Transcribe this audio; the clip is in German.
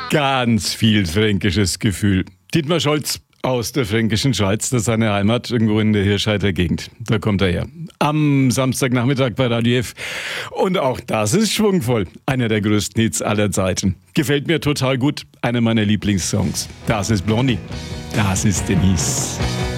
Ganz viel fränkisches Gefühl. Dietmar Scholz aus der fränkischen Schweiz, das ist seine Heimat, irgendwo in der Hirschheiter Gegend. Da kommt er her. Am Samstagnachmittag bei Radio F. Und auch das ist schwungvoll. Einer der größten Hits aller Zeiten. Gefällt mir total gut. Einer meiner Lieblingssongs. Das ist Blondie. Das ist Denise.